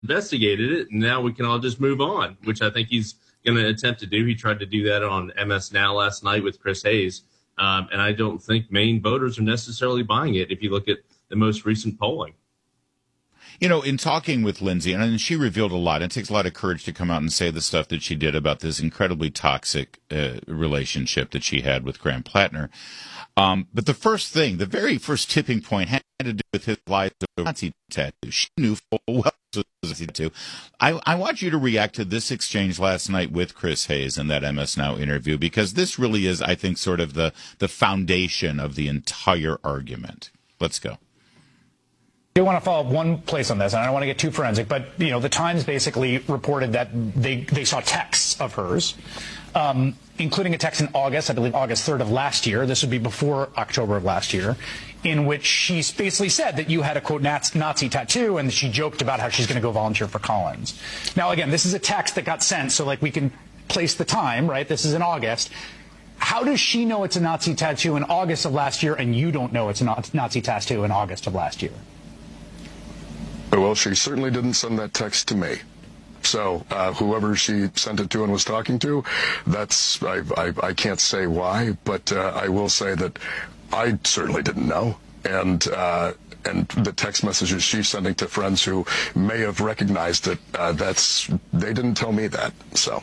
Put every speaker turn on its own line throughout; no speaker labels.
investigated it, and now we can all just move on, which I think he's going to attempt to do. He tried to do that on MS Now last night with Chris Hayes, and I don't think Maine voters are necessarily buying it if you look at the most recent polling.
You know, in talking with Lindsay, and she revealed a lot, it takes a lot of courage to come out and say the stuff that she did about this incredibly toxic relationship that she had with Graham Plattner. But the very first tipping point had to do with his lies of Nazi tattoo. She knew full well it was a tattoo. I want you to react to this exchange last night with Chris Hayes in that MS Now interview, because this really is, I think, sort of the foundation of the entire argument. Let's go.
I do want to follow up one place on this, and I don't want to get too forensic, but the Times basically reported that they saw texts of hers, including a text in August, I believe August 3rd of last year. This would be before October of last year, in which she basically said that you had a, quote, Nazi tattoo, and she joked about how she's going to go volunteer for Collins. Now, again, this is a text that got sent, so we can place the time, right? This is in August. How does she know it's a Nazi tattoo in August of last year, and you don't know it's a Nazi tattoo in August of last year?
Well, she certainly didn't send that text to me. So whoever she sent it to and was talking to, I can't say why, but I will say that I certainly didn't know. And the text messages she's sending to friends who may have recognized it, they didn't tell me that.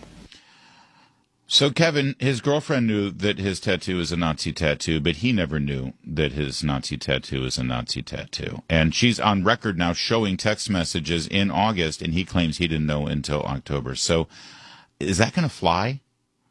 So, Kevin, his girlfriend knew that his tattoo is a Nazi tattoo, but he never knew that his Nazi tattoo is a Nazi tattoo. And she's on record now showing text messages in August, and he claims he didn't know until October. So is that going to fly?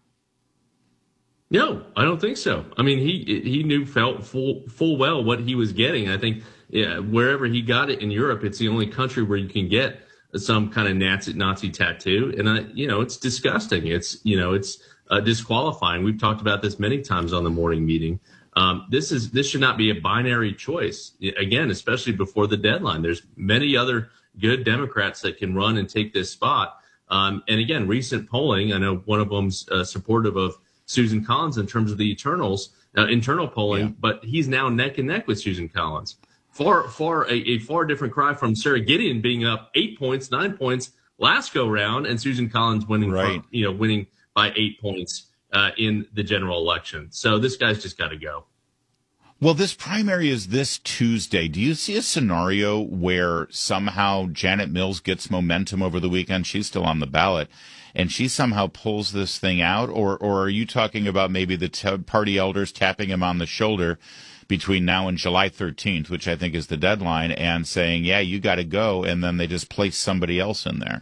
No, I don't think so. I mean, he felt full well what he was getting. I think wherever he got it in Europe, it's the only country where you can get some kind of Nazi tattoo, and it's disgusting. It's disqualifying. We've talked about this many times on the morning meeting. This should not be a binary choice. Again, especially before the deadline. There's many other good Democrats that can run and take this spot. And again, recent polling, I know one of them's supportive of Susan Collins in terms of the internal polling, yeah. But he's now neck and neck with Susan Collins. A far different cry from Sarah Gideon being up 8 points, 9 points last go round, and Susan Collins winning, right. Winning by 8 points in the general election. So this guy's just got to go.
Well, this primary is this Tuesday. Do you see a scenario where somehow Janet Mills gets momentum over the weekend? She's still on the ballot, and she somehow pulls this thing out, or are you talking about maybe the party elders tapping him on the shoulder between now and July 13th, which I think is the deadline, and saying, yeah, you got to go, and then they just place somebody else in there?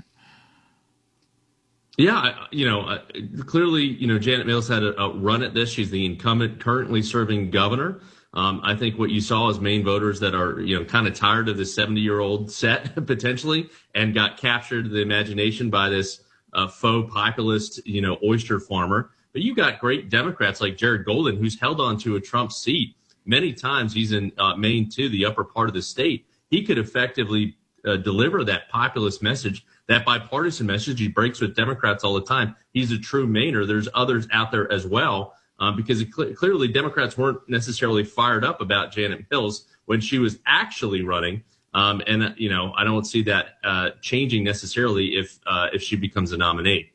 Yeah, clearly, Janet Mills had a run at this. She's the incumbent, currently serving governor. I think what you saw is Maine voters that are, kind of tired of this 70-year-old set, potentially, and got captured the imagination by this faux populist, oyster farmer. But you got great Democrats like Jared Golden, who's held on to a Trump seat many times. He's in Maine, too, the upper part of the state. He could effectively deliver that populist message, that bipartisan message. He breaks with Democrats all the time. He's a true Mainer. There's others out there as well, because clearly Democrats weren't necessarily fired up about Janet Mills when she was actually running. And I don't see that changing necessarily if she becomes a nominee.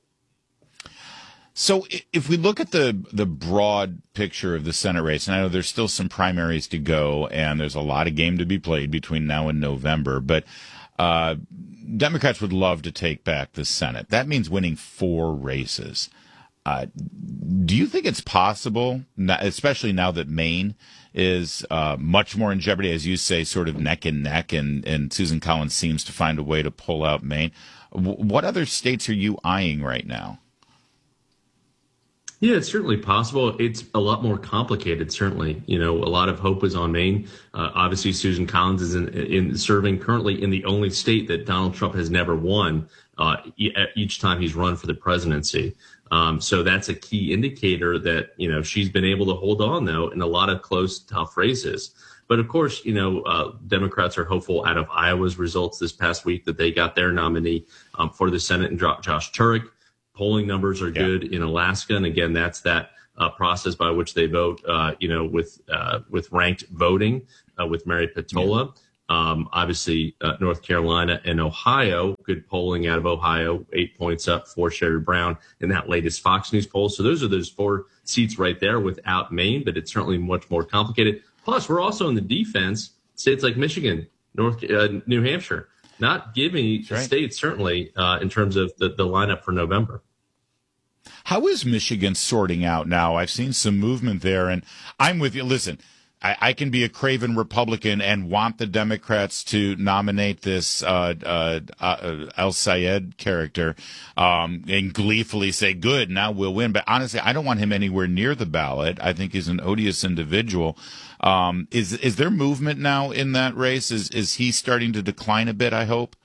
So if we look at the broad picture of the Senate race, and I know there's still some primaries to go, and there's a lot of game to be played between now and November, but Democrats would love to take back the Senate. That means winning 4 races. Do you think it's possible, especially now that Maine is much more in jeopardy, as you say, sort of neck and neck, and Susan Collins seems to find a way to pull out Maine? What other states are you eyeing right now?
Yeah, it's certainly possible. It's a lot more complicated, certainly. A lot of hope is on Maine. Obviously, Susan Collins is in serving currently in the only state that Donald Trump has never won each time he's run for the presidency. So that's a key indicator that, she's been able to hold on, though, in a lot of close, tough races. But, of course, Democrats are hopeful out of Iowa's results this past week that they got their nominee for the Senate and dropped Josh Turek. Polling numbers are good in Alaska, and again, that's that process by which they vote. With ranked voting with Mary Patola. Obviously, North Carolina and Ohio, good polling out of Ohio, 8 points up for Sherrod Brown in that latest Fox News poll. So those 4 seats right there without Maine, but it's certainly much more complicated. Plus, we're also in the defense, states like Michigan, New Hampshire, not giving states certainly in terms of the lineup for November.
How is Michigan sorting out now? I've seen some movement there, and I'm with you. Listen, I can be a craven Republican and want the Democrats to nominate this El Sayed character and gleefully say, good, now we'll win. But honestly, I don't want him anywhere near the ballot. I think he's an odious individual. Is there movement now in that race? Is he starting to decline a bit, I hope?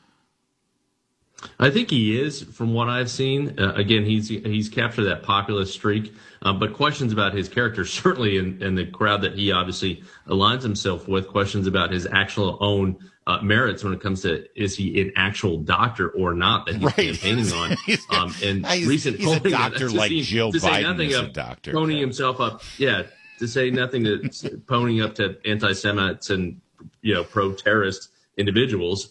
I think he is, from what I've seen. Again, he's captured that populist streak, but questions about his character, certainly in the crowd that he obviously aligns himself with, questions about his actual own merits when it comes to is he an actual doctor or not that he's campaigning on. And recent
he's polling, a doctor like Jill Biden is a doctor.
Ponying himself up, to say nothing to ponying up to anti-Semites and pro-terrorist individuals.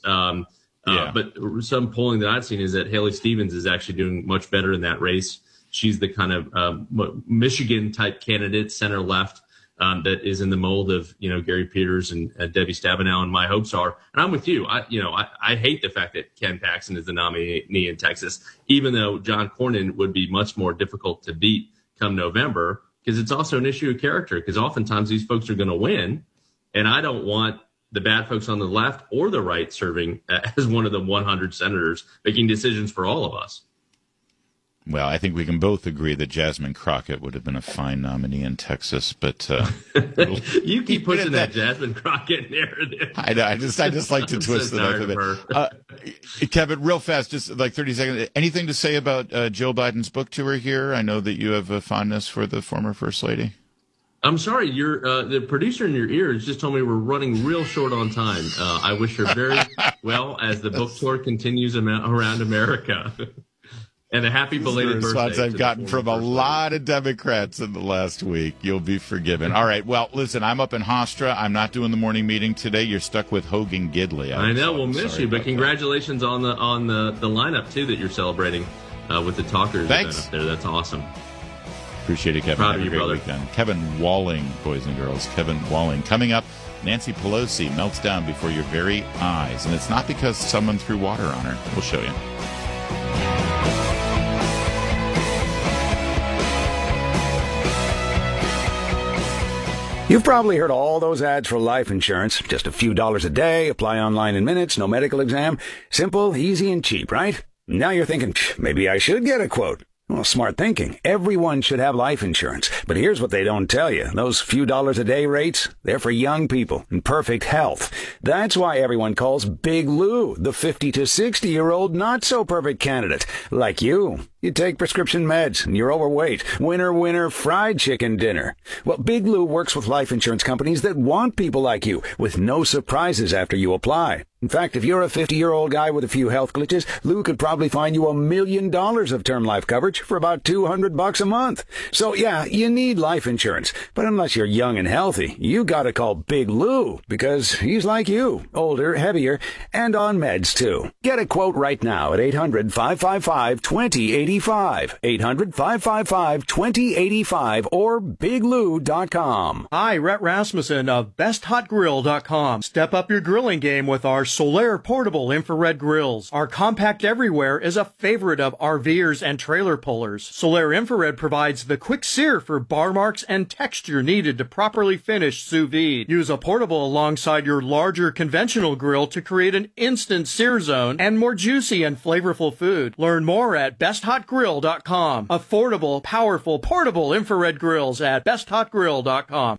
But some polling that I've seen is that Haley Stevens is actually doing much better in that race. She's the kind of Michigan-type candidate, center-left, that is in the mold of Gary Peters and Debbie Stabenow. And my hopes are, and I'm with you. I hate the fact that Ken Paxton is the nominee in Texas, even though John Cornyn would be much more difficult to beat come November, because it's also an issue of character. Because oftentimes these folks are going to win, and I don't want the bad folks on the left or the right serving as one of the 100 senators making decisions for all of us.
Well, I think we can both agree that Jasmine Crockett would have been a fine nominee in Texas, but
you keep pushing that Jasmine Crockett narrative.
I just like to twist it up a bit. Kevin, real fast, just like 30 seconds. Anything to say about Joe Biden's book tour here? I know that you have a fondness for the former First Lady.
I'm sorry, the producer in your ears just told me we're running real short on time. I wish her very well as the book tour continues around America. And a happy belated birthday. Response
I've gotten from a lot of Democrats in the last week. You'll be forgiven. All right. Well, listen, I'm up in Hofstra. I'm not doing the morning meeting today. You're stuck with Hogan Gidley.
I know. We'll miss you, but congratulations on the lineup too that you're celebrating with the Talkers event up there. That's awesome.
Appreciate it, Kevin.
Proud
of
you, brother.
Weekend. Kevin Walling, boys and girls. Kevin Walling. Coming up, Nancy Pelosi melts down before your very eyes. And it's not because someone threw water on her. We'll show you.
You've probably heard all those ads for life insurance. Just a few dollars a day, apply online in minutes, no medical exam. Simple, easy, and cheap, right? Now you're thinking, maybe I should get a quote. Well, smart thinking. Everyone should have life insurance. But here's what they don't tell you. Those few dollars a day rates, they're for young people in perfect health. That's why everyone calls Big Lou the 50 to 60-year-old not-so-perfect candidate. Like you. You take prescription meds and you're overweight. Winner, fried chicken dinner. Well, Big Lou works with life insurance companies that want people like you with no surprises after you apply. In fact, if you're a 50-year-old guy with a few health glitches, Lou could probably find you $1 million of term life coverage for about $200 a month. So yeah, you need life insurance. But unless you're young and healthy, you gotta call Big Lou because he's like you, older, heavier, and on meds too. Get a quote right now at 800-555-2085. 800-555-2085 or biglou.com.
Hi, Rhett Rasmussen of BestHotGrill.com. Step up your grilling game with our Solaire portable infrared grills. Our compact everywhere is a favorite of RVers and trailer pullers. Solaire infrared provides the quick sear for bar marks and texture needed to properly finish sous vide. Use a portable alongside your larger conventional grill to create an instant sear zone and more juicy and flavorful food. Learn more at BestHotGrill.com. Affordable, powerful, portable infrared grills at BestHotGrill.com.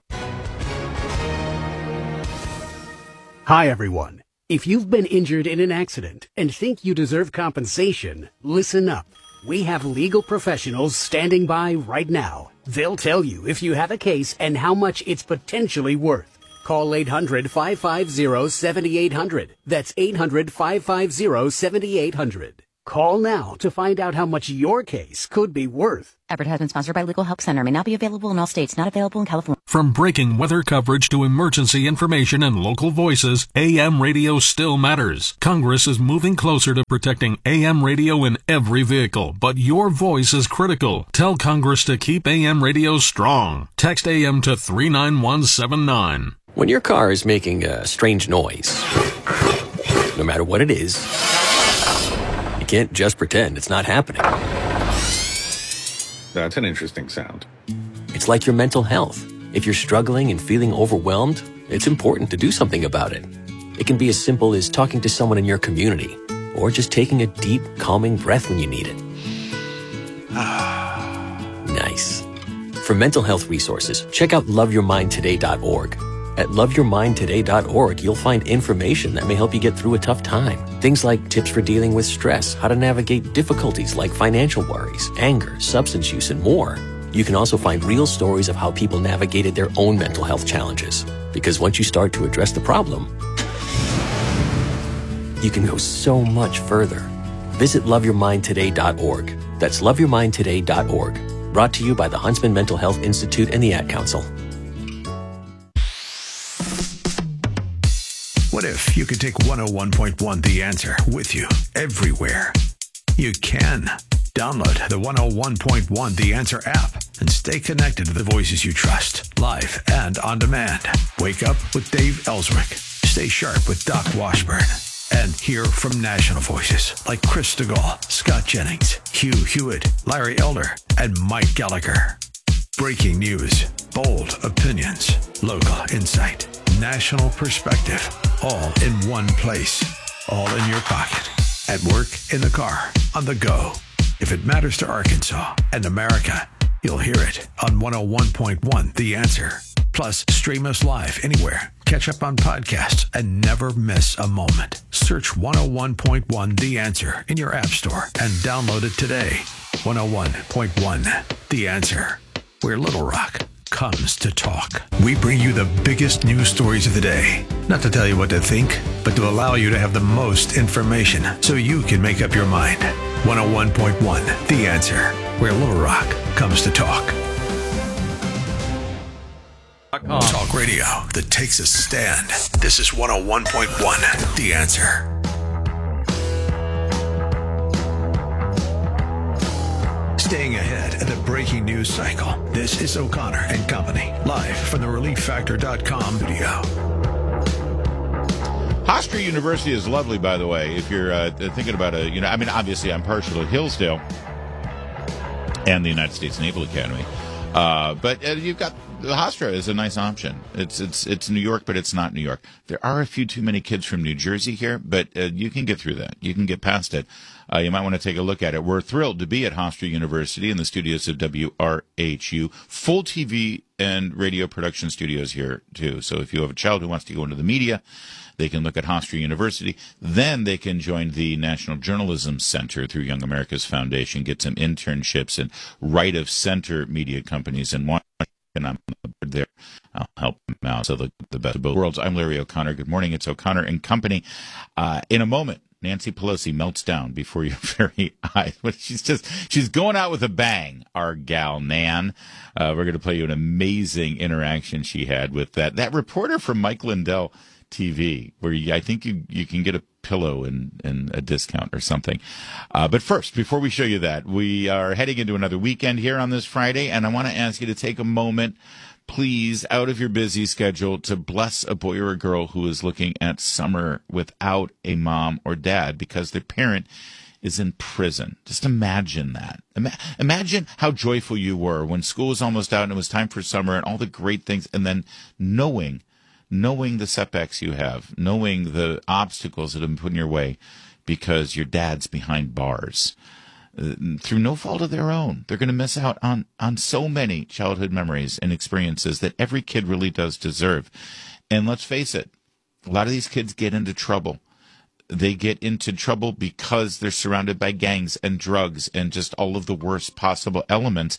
Hi, everyone. If you've been injured in an accident and think you deserve compensation, listen up. We have legal professionals standing by right now. They'll tell you if you have a case and how much it's potentially worth. Call 800-550-7800. That's 800-550-7800. Call now to find out how much your case could be worth.
Advertisement sponsored by Legal Help Center. May not be available in all states. Not available in California.
From breaking weather coverage to emergency information and local voices, AM radio still matters. Congress is moving closer to protecting AM radio in every vehicle, but your voice is critical. Tell Congress to keep AM radio strong. Text AM to 39179.
When your car is making a strange noise, no matter what it is, you can't just pretend it's not happening.
That's an interesting sound.
It's like your mental health. If you're struggling and feeling overwhelmed, it's important to do something about it. It can be as simple as talking to someone in your community, or just taking a deep, calming breath when you need it. Nice. For mental health resources, check out loveyourmindtoday.org. At loveyourmindtoday.org, you'll find information that may help you get through a tough time. Things like tips for dealing with stress, how to navigate difficulties like financial worries, anger, substance use, and more. You can also find real stories of how people navigated their own mental health challenges. Because once you start to address the problem, you can go so much further. Visit loveyourmindtoday.org. That's loveyourmindtoday.org. Brought to you by the Huntsman Mental Health Institute and the Ad Council.
What if you could take 101.1 The Answer with you everywhere? You can. Download the 101.1 The Answer app and stay connected to the voices you trust, live and on demand. Wake up with Dave Ellswick. Stay sharp with Doc Washburn. And hear from national voices like Chris DeGaulle, Scott Jennings, Hugh Hewitt, Larry Elder, and Mike Gallagher. Breaking news, bold opinions, local insight, national perspective, all in one place, all in your pocket, at work, in the car, on the go. If it matters to Arkansas and America, you'll hear it on 101.1 The Answer. Plus, stream us live anywhere. Catch up on podcasts and never miss a moment. Search 101.1 The Answer in your app store and download it today. 101.1 The Answer, where Little Rock comes to talk. We bring you the biggest news stories of the day. Not to tell you what to think, but to allow you to have the most information so you can make up your mind. 101.1 The Answer, where Little Rock comes to talk. Talk radio that takes a stand. This is 101.1 The Answer. Staying ahead of the breaking news cycle. This is O'Connor and Company, live from the ReliefFactor.com studio.
Hofstra University is lovely, by the way. If you're thinking about obviously I'm partial to Hillsdale and the United States Naval Academy, but you've got Hofstra is a nice option. It's New York, but it's not New York. There are a few too many kids from New Jersey here, but you can get through that. You can get past it. You might want to take a look at it. We're thrilled to be at Hofstra University in the studios of WRHU. Full TV and radio production studios here, too. So if you have a child who wants to go into the media, they can look at Hofstra University. Then they can join the National Journalism Center through Young America's Foundation, get some internships in right of center media companies in Washington. I'm on the board there. I'll help them out. So the best of both worlds. I'm Larry O'Connor. Good morning. It's O'Connor and Company. In a moment, Nancy Pelosi melts down before your very eyes. She's going out with a bang, our gal Nan. We're going to play you an amazing interaction she had with that reporter from Mike Lindell TV, where I think you can get a pillow and a discount or something. But first, before we show you that, we are heading into another weekend here on this Friday, and I want to ask you to take a moment, please, out of your busy schedule to bless a boy or a girl who is looking at summer without a mom or dad because their parent is in prison. Just imagine that. Imagine how joyful you were when school was almost out and it was time for summer and all the great things, and then knowing the setbacks you have, knowing the obstacles that have been put in your way because your dad's behind bars. Through no fault of their own, they're going to miss out on so many childhood memories and experiences that every kid really does deserve. And let's face it, a lot of these kids get into trouble. They get into trouble because they're surrounded by gangs and drugs and just all of the worst possible elements.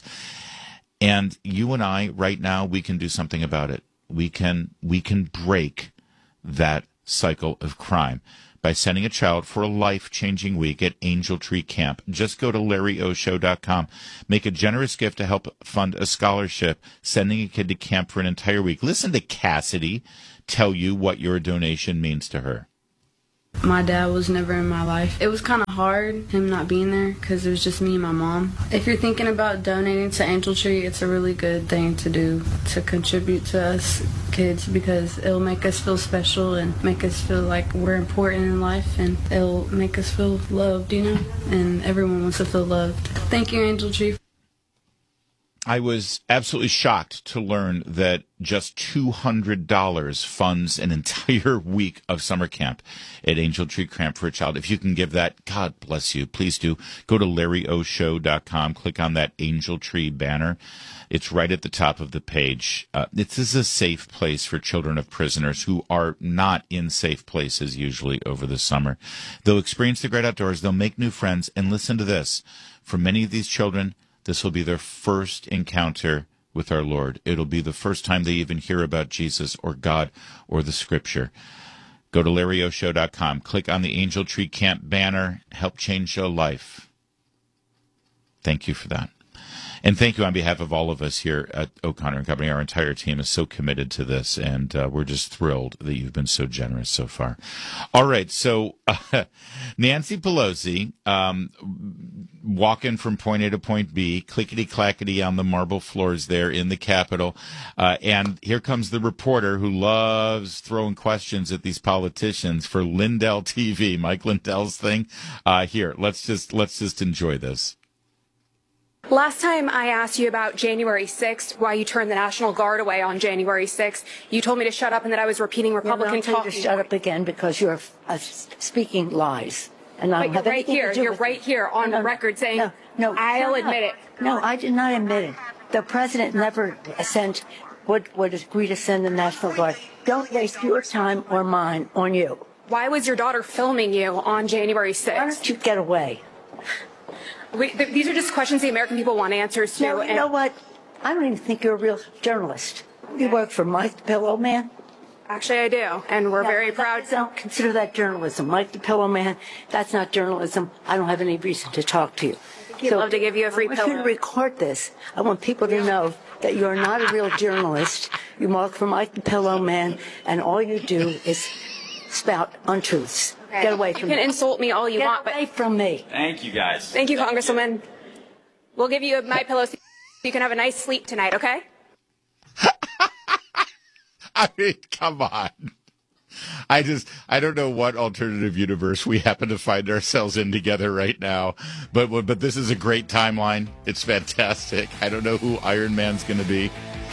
And you and I, right now, we can do something about it. We can break that cycle of crime. by sending a child for a life-changing week at Angel Tree Camp. Just go to LarryOShow.com. Make a generous gift to help fund a scholarship, sending a kid to camp for an entire week. Listen to Cassidy tell you what your donation means to her.
My dad was never in my life. It was kind of hard, him not being there, because it was just me and my mom. If you're thinking about donating to Angel Tree, it's a really good thing to do, to contribute to us kids, because it'll make us feel special and make us feel like we're important in life, and it'll make us feel loved, you know? And everyone wants to feel loved. Thank you, Angel Tree.
I was absolutely shocked to learn that just $200 funds an entire week of summer camp at Angel Tree Camp for a child. If you can give that, God bless you. Please do. Go to LarryOShow.com. Click on that Angel Tree banner. It's right at the top of the page. This is a safe place for children of prisoners who are not in safe places usually over the summer. They'll experience the great outdoors. They'll make new friends. And listen to this. For many of these children, this will be their first encounter with our Lord. It'll be the first time they even hear about Jesus or God or the Scripture. Go to LarryOShow.com. Click on the Angel Tree Camp banner. Help change your life. Thank you for that. And thank you on behalf of all of us here at O'Connor & Company. Our entire team is so committed to this, and we're just thrilled that you've been so generous so far. All right, so Nancy Pelosi walking from point A to point B, clickety-clackety on the marble floors there in the Capitol. And here comes the reporter who loves throwing questions at these politicians for Lindell TV, Mike Lindell's thing. Here, let's just enjoy this.
Last time I asked you about January 6th, why you turned the National Guard away on January 6th, you told me to shut up and that I was repeating Republican talk.
To shut up again because you're speaking lies. And
but you're right here. You're right here on the record saying,
no,
I'll admit it.
No, I did not admit it. The president never would agree to send the National Guard. Don't waste your time or mine on you.
Why was your daughter filming you on January 6th?
Why don't you get away?
These are just questions the American people want answers to.
No, you know what? I don't even think you're a real journalist. You work for Mike the Pillow Man?
Actually, I do, and we're very proud.
I don't consider that journalism. Mike the Pillow Man, that's not journalism. I don't have any reason to talk to you.
He'd love to give you a free pillow.
I want you to record this. I want people to know that you're not a real journalist. You work for Mike the Pillow Man, and all you do is spout untruths. Okay. Get away from me.
You can insult me all you want, but...
Get away from me.
Thank you, guys.
Thank you, Congresswoman. We'll give you my pillow so you can have a nice sleep tonight, okay?
I mean, come on. I don't know what alternative universe we happen to find ourselves in together right now, but this is a great timeline. It's fantastic. I don't know who Iron Man's going to be.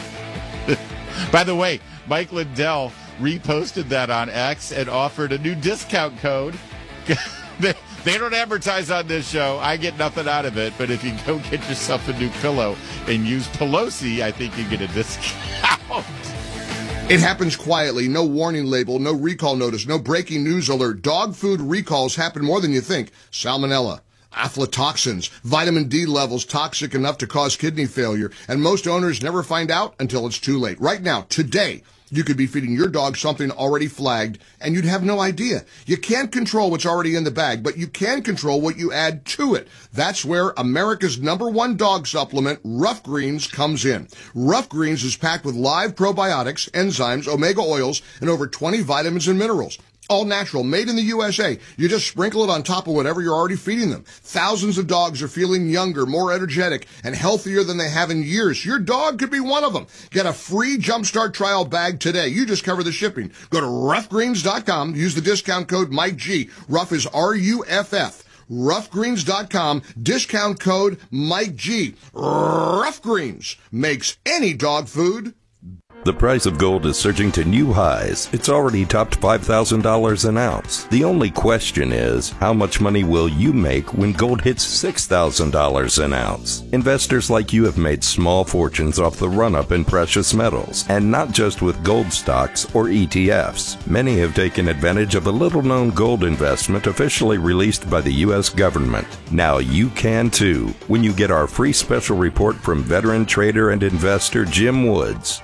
By the way, Mike Lindell reposted that on X and offered a new discount code. They don't advertise on this show. I get nothing out of it, but if you go get yourself a new pillow and use Pelosi, I think you get a discount.
It happens quietly, no warning label, no recall notice, no breaking news alert. Dog food recalls happen more than you think. Salmonella, aflatoxins, vitamin D levels toxic enough to cause kidney failure, and most owners never find out until it's too late. Right now, today, you could be feeding your dog something already flagged, and you'd have no idea. You can't control what's already in the bag, but you can control what you add to it. That's where America's #1 dog supplement, Rough Greens, comes in. Rough Greens is packed with live probiotics, enzymes, omega oils, and over 20 vitamins and minerals. All natural, made in the USA. You just sprinkle it on top of whatever you're already feeding them. Thousands of dogs are feeling younger, more energetic, and healthier than they have in years. Your dog could be one of them. Get a free Jumpstart trial bag today. You just cover the shipping. Go to roughgreens.com. Use the discount code Mike G. Rough is RUFF. Roughgreens.com. Discount code Mike G. Rough Greens makes any dog food.
The price of gold is surging to new highs. It's already topped $5,000 an ounce. The only question is, how much money will you make when gold hits $6,000 an ounce? Investors like you have made small fortunes off the run-up in precious metals, and not just with gold stocks or ETFs. Many have taken advantage of a little-known gold investment officially released by the U.S. government. Now you can too, when you get our free special report from veteran trader and investor Jim Woods. It's called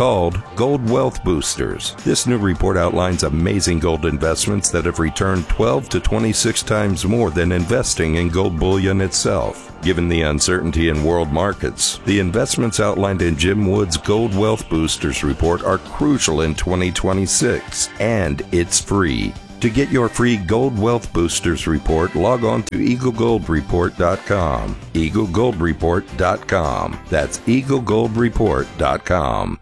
called Gold Wealth Boosters. This new report outlines amazing gold investments that have returned 12 to 26 times more than investing in gold bullion itself. Given the uncertainty in world markets, the investments outlined in Jim Wood's Gold Wealth Boosters report are crucial in 2026, and it's free. To get your free Gold Wealth Boosters report, log on to EagleGoldReport.com. EagleGoldReport.com. That's EagleGoldReport.com.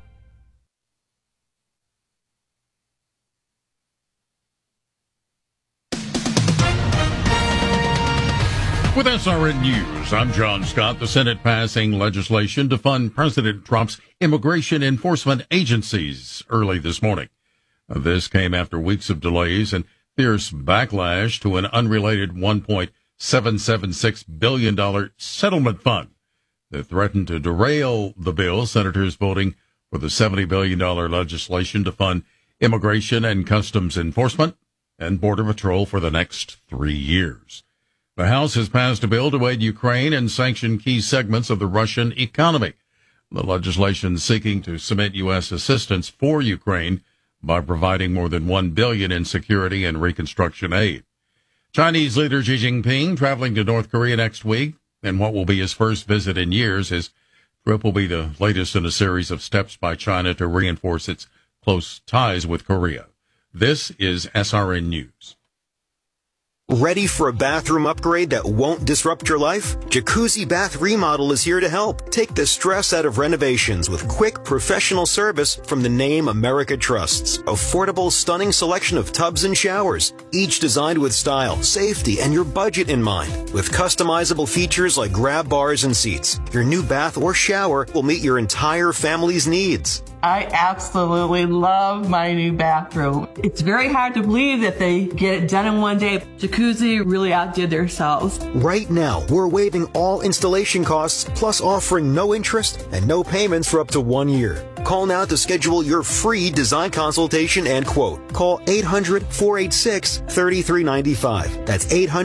With SRN News, I'm John Scott. The Senate passing legislation to fund President Trump's immigration enforcement agencies early this morning. This came after weeks of delays and fierce backlash to an unrelated $1.776 billion settlement fund that threatened to derail the bill. Senators voting for the $70 billion legislation to fund immigration and customs enforcement and border patrol for the next 3 years. The House has passed a bill to aid Ukraine and sanction key segments of the Russian economy. The legislation seeking to cement U.S. assistance for Ukraine by providing more than $1 billion in security and reconstruction aid. Chinese leader Xi Jinping traveling to North Korea next week, and what will be his first visit in years. His trip will be the latest in a series of steps by China to reinforce its close ties with Korea. This is SRN News.
Ready for a bathroom upgrade that won't disrupt your life? Jacuzzi Bath Remodel is here to help. Take the stress out of renovations with quick, professional service from the name America trusts. Affordable, stunning selection of tubs and showers, each designed with style, safety, and your budget in mind. With customizable features like grab bars and seats, your new bath or shower will meet your entire family's needs.
I absolutely love my new bathroom. It's very hard to believe that they get it done in one day. Jacuzzi really outdid themselves.
Right now, we're waiving all installation costs, plus offering no interest and no payments for up to 1 year. Call now to schedule your free design consultation and quote. Call 800-486-3395. That's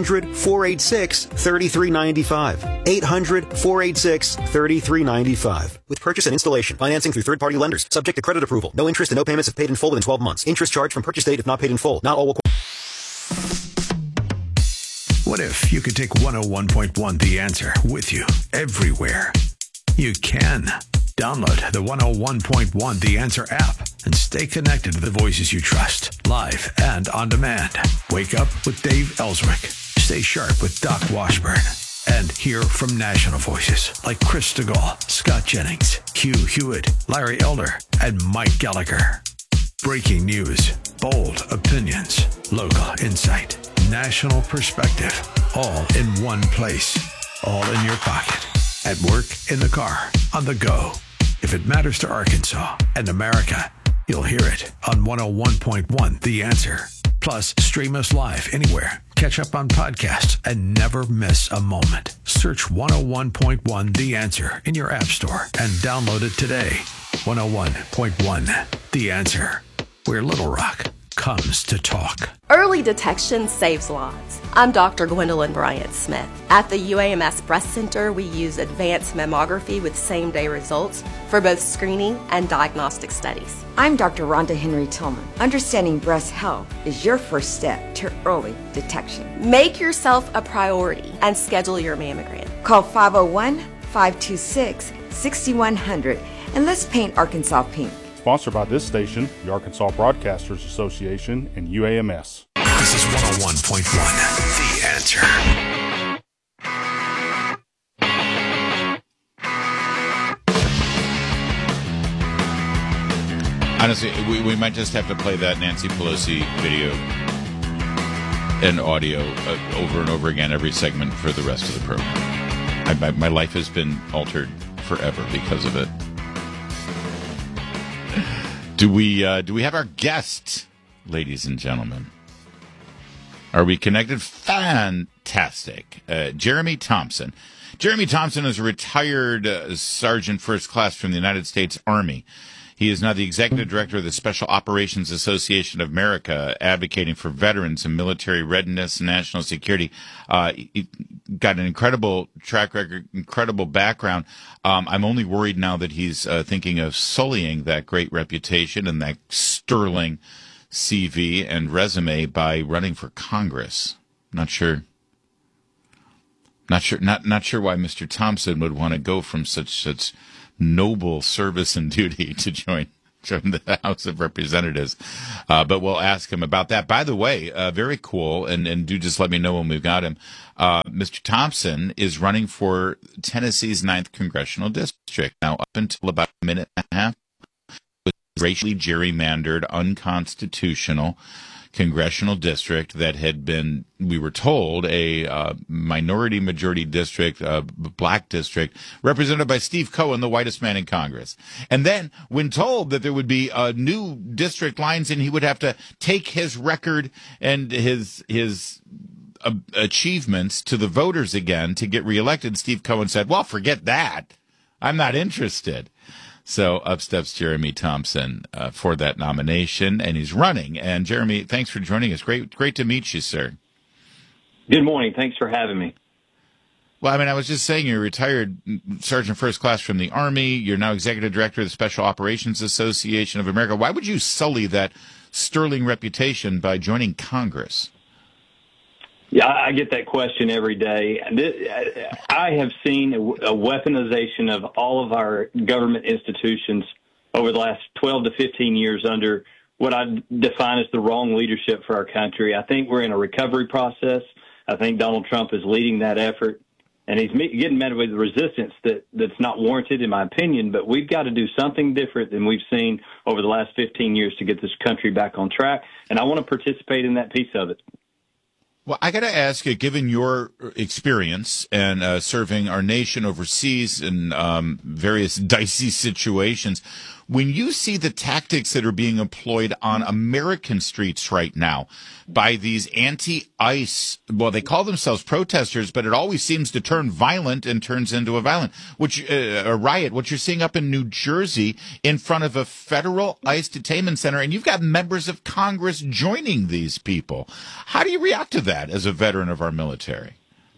800-486-3395. 800-486-3395. With purchase and installation, financing through third-party lenders, subject to credit approval. No interest and no payments if paid in full within 12 months. Interest charged from purchase date if not paid in full. Not all will.
What if you could take 101.1 The Answer with you everywhere? You can. Download the 101.1 The Answer app and stay connected to the voices you trust, live and on demand. Wake up with Dave Ellswick. Stay sharp with Doc Washburn. And hear from national voices like Chris DeGaulle, Scott Jennings, Hugh Hewitt, Larry Elder, and Mike Gallagher. Breaking news, bold opinions, local insight, national perspective, all in one place, all in your pocket. At work, in the car, on the go. If it matters to Arkansas and America, you'll hear it on 101.1 The Answer. Plus, stream us live anywhere. Catch up on podcasts and never miss a moment. Search 101.1 The Answer in your app store and download it today. 101.1 The Answer, where Little Rock comes to talk.
Early detection saves lives. I'm Dr. Gwendolyn Bryant-Smith. At the UAMS Breast Center, we use advanced mammography with same-day results for both screening and diagnostic studies.
I'm Dr. Rhonda Henry Tillman. Understanding breast health is your first step to early detection.
Make yourself a priority and schedule your mammogram.
Call 501-526-6100 and let's paint Arkansas pink.
Sponsored by this station, the Arkansas Broadcasters Association, and UAMS.
This is 101.1 The Answer.
Honestly, we might just have to play that Nancy Pelosi video and audio over and over again every segment for the rest of the program. My life has been altered forever because of it. Do we have our guest, ladies and gentlemen? Are we connected? Fantastic. Jeremy Thompson. Jeremy Thompson is a retired Sergeant First Class from the United States Army. He is now the executive director of the Special Operations Association of America, advocating for veterans and military readiness and national security. He got an incredible track record, incredible background. I'm only worried now that he's thinking of sullying that great reputation and that sterling CV and resume by running for Congress. Not sure why Mr. Thompson would want to go from such noble service and duty to join the House of Representatives. But we'll ask him about that. By the way, very cool, and do just let me know when we've got him. Mr. Thompson is running for Tennessee's 9th Congressional District. Now, up until about a minute and a half, was racially gerrymandered, unconstitutional congressional district that had been, we were told, a minority majority district, black district, represented by Steve Cohen, the whitest man in Congress. And then, when told that there would be new district lines and he would have to take his record and his achievements to the voters again to get reelected, Steve Cohen said, well, forget that. I'm not interested. So up steps Jeremy Thompson for that nomination, and he's running. And Jeremy, thanks for joining us. Great to meet you, sir.
Good morning. Thanks for having me.
Well, I mean, I was just saying, you're a retired Sergeant First Class from the Army. You're now Executive Director of the Special Operations Association of America. Why would you sully that sterling reputation by joining Congress?
Yeah, I get that question every day. I have seen a weaponization of all of our government institutions over the last 12 to 15 years under what I define as the wrong leadership for our country. I think we're in a recovery process. I think Donald Trump is leading that effort, and he's getting met with resistance that's not warranted, in my opinion. But we've got to do something different than we've seen over the last 15 years to get this country back on track, and I want to participate in that piece of it.
Well, I got to ask you, given your experience and serving our nation overseas in various dicey situations, when you see the tactics that are being employed on American streets right now by these anti-ICE, well, they call themselves protesters, but it always seems to turn violent and turns into a riot, what you're seeing up in New Jersey in front of a federal ICE detainment center, and you've got members of Congress joining these people. How do you react to that as a veteran of our military?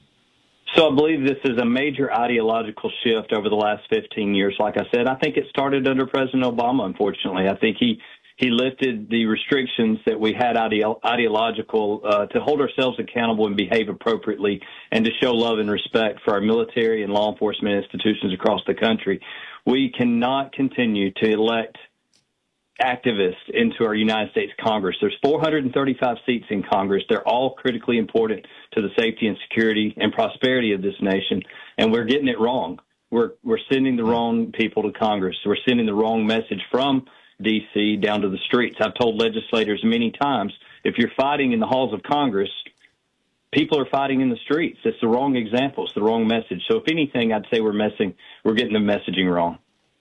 So I believe this is a major ideological shift over the last 15 years. Like I said, I think it started under President Obama, unfortunately. I think he lifted the restrictions that we had ideological to hold ourselves accountable and behave appropriately and to show love and respect for our military and law enforcement institutions across the country. We cannot continue to elect activists into our United States Congress. There's 435 seats in Congress. They're all critically important to the safety and security and prosperity of this nation, and we're getting it wrong. We're sending the wrong people to Congress. We're sending the wrong message from D.C. down to the streets. I've told legislators many times, if you're fighting in the halls of Congress, people are fighting in the streets. It's the wrong example. It's the wrong message. So if anything, I'd say we're getting the messaging wrong.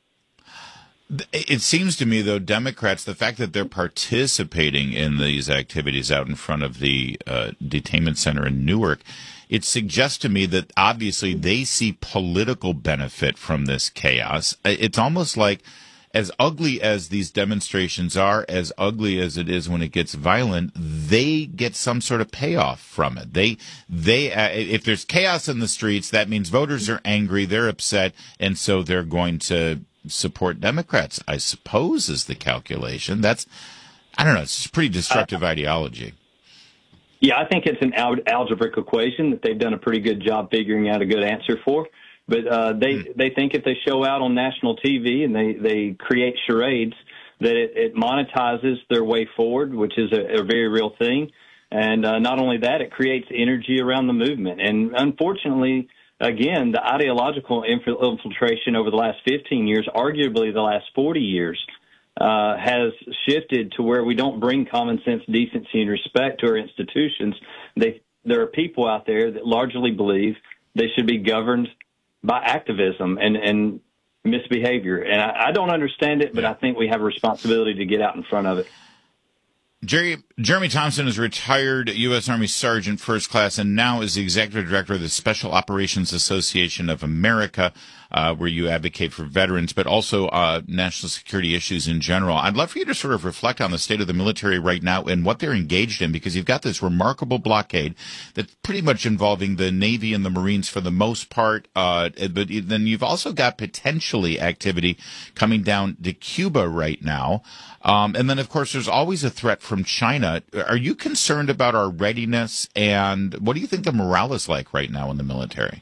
It seems to me, though, Democrats, the fact that they're participating in these activities out in front of the detainment center in Newark, it suggests to me that obviously they see political benefit from this chaos. It's almost like, as ugly as these demonstrations are, as ugly as it is when it gets violent, they get some sort of payoff from it. They if there's chaos in the streets, that means voters are angry, they're upset, and so they're going to support Democrats, I suppose, is the calculation. I don't know, it's a pretty destructive ideology.
Yeah, I think it's an algebraic equation that they've done a pretty good job figuring out a good answer for. But they think if they show out on national TV and they create charades, that it monetizes their way forward, which is a very real thing. And not only that, it creates energy around the movement. And unfortunately, again, the ideological infiltration over the last 15 years, arguably the last 40 years, has shifted to where we don't bring common sense, decency, and respect to our institutions. There are people out there that largely believe they should be governed by activism and misbehavior. And I don't understand it, but I think we have a responsibility to get out in front of it.
Jerry, Jeremy Thompson is retired U.S. Army Sergeant First Class and now is the Executive Director of the Special Operations Association of America, where you advocate for veterans, but also national security issues in general. I'd love for you to sort of reflect on the state of the military right now and what they're engaged in, because you've got this remarkable blockade that's pretty much involving the Navy and the Marines for the most part, but then you've also got potentially activity coming down to Cuba right now. And then, of course, there's always a threat from China. Are you concerned about our readiness, and what do you think the morale is like right now in the military?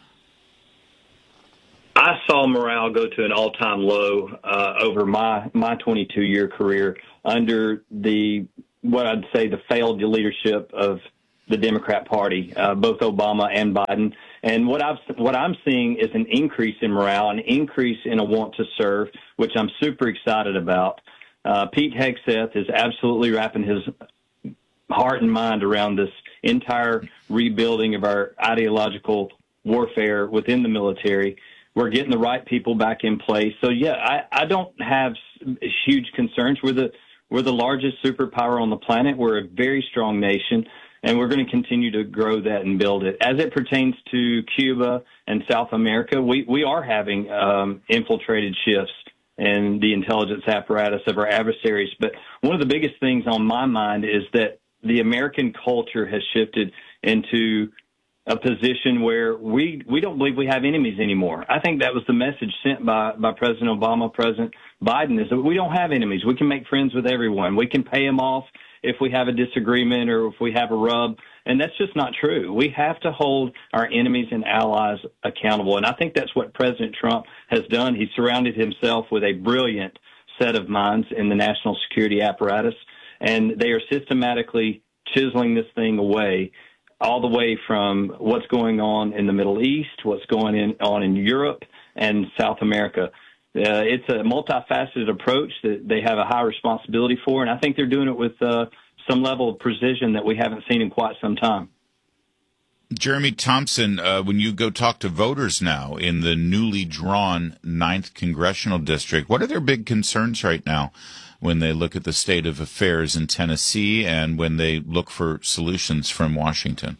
I saw morale go to an all-time low over my 22-year career under what I'd say the failed leadership of the Democrat Party, both Obama and Biden. And what I'm seeing is an increase in morale, an increase in a want to serve, which I'm super excited about. Pete Hegseth is absolutely wrapping his heart and mind around this entire rebuilding of our ideological warfare within the military. We're getting the right people back in place. So, yeah, I don't have huge concerns. We're the largest superpower on the planet. We're a very strong nation, and we're going to continue to grow that and build it. As it pertains to Cuba and South America, we are having infiltrated shifts and the intelligence apparatus of our adversaries. But one of the biggest things on my mind is that the American culture has shifted into a position where we don't believe we have enemies anymore. I think that was the message sent by President Obama, President Biden, is that we don't have enemies. We can make friends with everyone. We can pay them off if we have a disagreement or if we have a rub. And that's just not true. We have to hold our enemies and allies accountable. And I think that's what President Trump has done. He surrounded himself with a brilliant set of minds in the national security apparatus, and they are systematically chiseling this thing away, all the way from what's going on in the Middle East, what's going on in Europe and South America. It's a multifaceted approach that they have a high responsibility for, and I think they're doing it with some level of precision that we haven't seen in quite some time.
Jeremy Thompson, when you go talk to voters now in the newly drawn 9th Congressional District, what are their big concerns right now when they look at the state of affairs in Tennessee and when they look for solutions from Washington?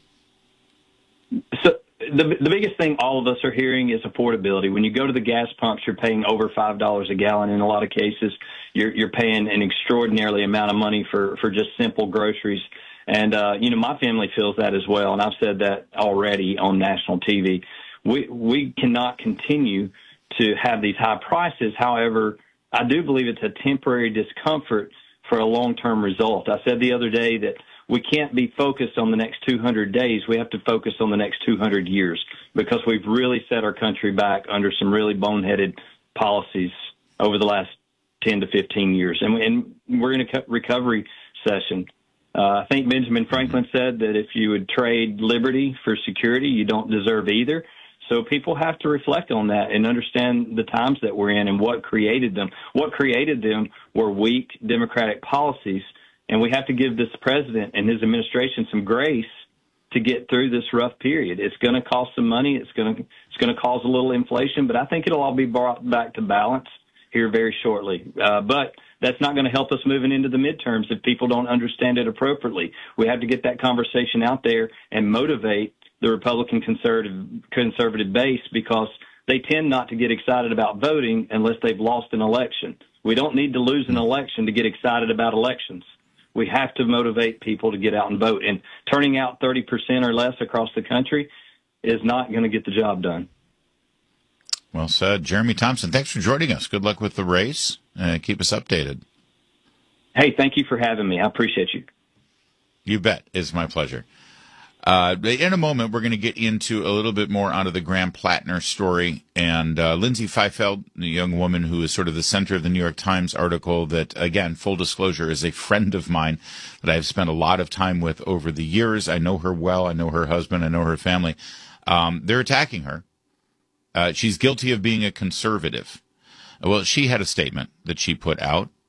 So the biggest thing all of us are hearing is affordability. When you go to the gas pumps, you're paying over $5 a gallon in a lot of cases. You're paying an extraordinarily amount of money for just simple groceries. And, my family feels that as well. And I've said that already on national TV. We cannot continue to have these high prices. However, I do believe it's a temporary discomfort for a long-term result. I said the other day that we can't be focused on the next 200 days. We have to focus on the next 200 years, because we've really set our country back under some really boneheaded policies over the last 10 to 15 years. And we're in a recovery session. I think Benjamin Franklin said that if you would trade liberty for security, you don't deserve either. So people have to reflect on that and understand the times that we're in and what created them. What created them were weak democratic policies, and we have to give this president and his administration some grace to get through this rough period. It's going to cost some money. It's going to cause a little inflation, but I think it'll all be brought back to balance here very shortly. But that's not going to help us moving into the midterms if people don't understand it appropriately. We have to get that conversation out there and motivate the Republican conservative base, because they tend not to get excited about voting unless they've lost an election. We don't need to lose an election to get excited about elections. We have to motivate people to get out and vote. And turning out 30% or less across the country is not going to get the job done.
Well said. Jeremy Thompson, thanks for joining us. Good luck with the race. Keep us updated.
Hey, thank you for having me. I appreciate you.
You bet. It's my pleasure. In a moment, we're going to get into a little bit more onto the Graham Plattner story. And Lindsay Feifeld, the young woman who is sort of the center of the New York Times article that, again, full disclosure, is a friend of mine that I've spent a lot of time with over the years. I know her well. I know her husband. I know her family. They're attacking her. She's guilty of being a conservative. Well, she had a statement that she put out,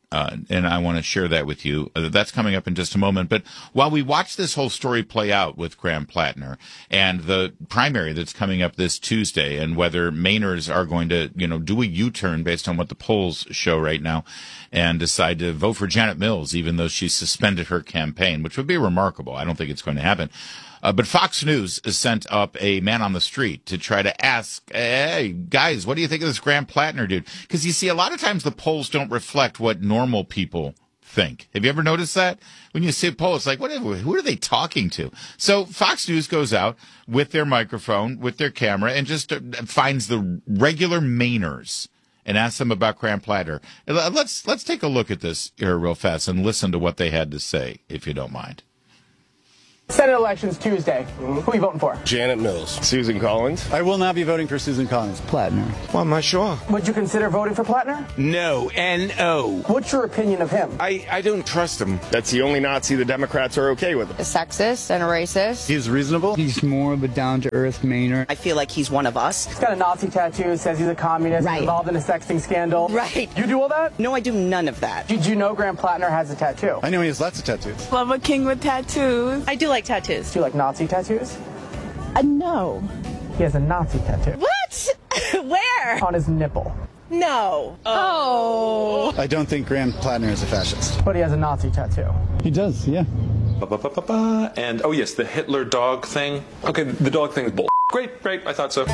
and I want to share that with you. That's coming up in just a moment. But while we watch this whole story play out with Graham Plattner and the primary that's coming up this Tuesday, and whether Mainers are going to, do a U-turn based on what the polls show right now and decide to vote for Janet Mills, even though she suspended her campaign, which would be remarkable. I don't think it's going to happen. But Fox News has sent up a man on the street to try to ask, hey, guys, what do you think of this Graham Plattner dude? Because you see, a lot of times the polls don't reflect what normal people think. Have you ever noticed that? When you see a poll, it's like, who are they talking to? So Fox News goes out with their microphone, with their camera, and just finds the regular Mainers and asks them about Graham Plattner. Let's take a look at this here real fast and listen to what they had to say, if you don't mind.
Senate elections Tuesday. Who are you voting for?
Janet Mills. Susan Collins.
I will not be voting for Susan Collins.
Plattner. Well, I'm not sure.
Would you consider voting for Plattner?
No. N-O.
What's your opinion of him?
I don't trust him. That's the only Nazi the Democrats are okay with.
A sexist and a racist.
He's reasonable.
He's more of a down-to-earth Mainer.
I feel like he's one of us.
He's got a Nazi tattoo, says he's a communist, involved in a sexting scandal.
Right.
You do all that?
No, I do none of that.
Did you know Graham Plattner has a tattoo?
I know he has lots of tattoos.
Love a king with tattoos. I do like tattoos.
Do you like Nazi tattoos?
No.
He has a Nazi tattoo.
What? Where?
On his nipple.
No. Oh.
I don't think Graham Plattner is a fascist.
But he has a Nazi tattoo.
He does, yeah.
And, oh yes, the Hitler dog thing. Okay, the dog thing is bull. Great, I thought so.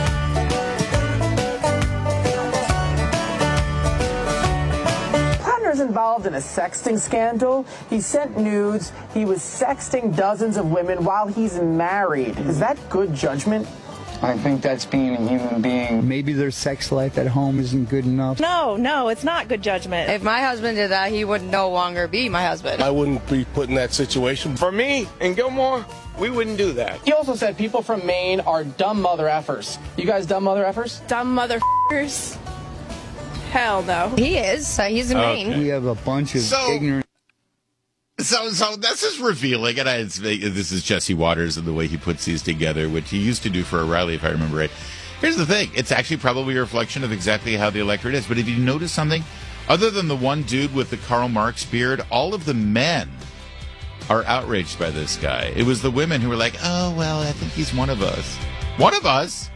Plattner's involved in a sexting scandal. He sent nudes. He was sexting dozens of women while he's married. Is that good judgment?
I think that's being a human being. Maybe their sex life at home isn't good enough.
No, it's not good judgment. If my husband did that, he would no longer be my husband.
I wouldn't be put in that situation. For me and Gilmore, we wouldn't do that.
He also said people from Maine are dumb mother effers. You guys dumb mother effers?
Dumb motherfuckers? Hell no. He is. He's in Maine.
We have a bunch of ignorant...
So this is revealing, and this is Jesse Waters and the way he puts these together, which he used to do for O'Reilly, if I remember right. Here's the thing. It's actually probably a reflection of exactly how the electorate is. But if you notice something, other than the one dude with the Karl Marx beard, all of the men are outraged by this guy. It was the women who were like, oh, well, I think he's one of us. One of us?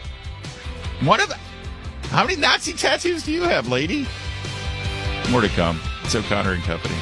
How many Nazi tattoos do you have, lady? More to come. It's O'Connor and Company.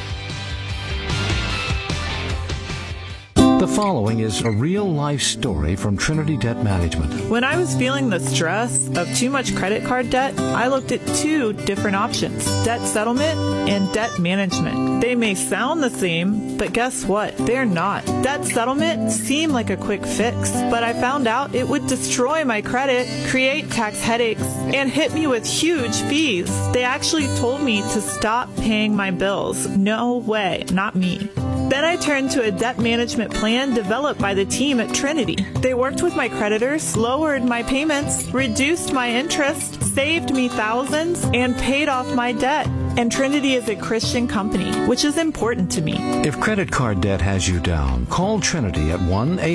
The following is a real-life story from Trinity Debt Management.
When I was feeling the stress of too much credit card debt, I looked at two different options, debt settlement and debt management. They may sound the same, but guess what? They're not. Debt settlement seemed like a quick fix, but I found out it would destroy my credit, create tax headaches, and hit me with huge fees. They actually told me to stop paying my bills. No way, not me. Then I turned to a debt management plan developed by the team at Trinity. They worked with my creditors, lowered my payments, reduced my interest, saved me thousands, and paid off my debt. And Trinity is a Christian company, which is important to me.
If credit card debt has you down, call Trinity at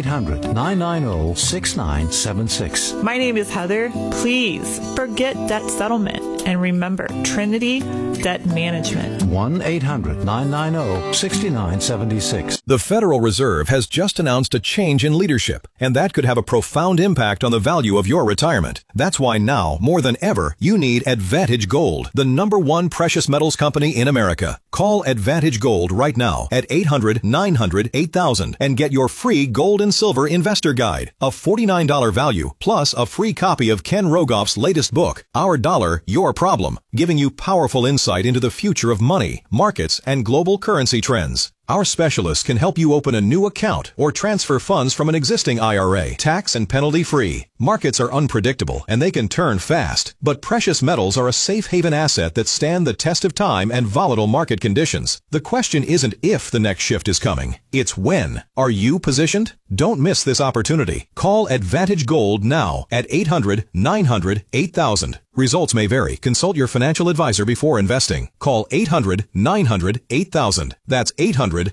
1-800-990-6976.
My name is Heather. Please forget debt settlement and remember Trinity Debt Management.
1-800-990-6976.
The Federal Reserve has just announced a change in leadership, and that could have a profound impact on the value of your retirement. That's why now, more than ever, you need Advantage Gold, the #1 precious metals company in America. Call Advantage Gold right now at 800-900-8000 and get your free gold and silver investor guide, a $49 value, plus a free copy of Ken Rogoff's latest book, Our Dollar, Your Problem, giving you powerful insight into the future of money, markets, and global currency trends. Our specialists can help you open a new account or transfer funds from an existing IRA, tax and penalty free. Markets are unpredictable and they can turn fast, but precious metals are a safe haven asset that stand the test of time and volatile market conditions. The question isn't if the next shift is coming, it's when. Are you positioned? Don't miss this opportunity. Call Advantage Gold now at 800-900-8000. Results may vary. Consult your financial advisor before investing. Call 800-900-8000. That's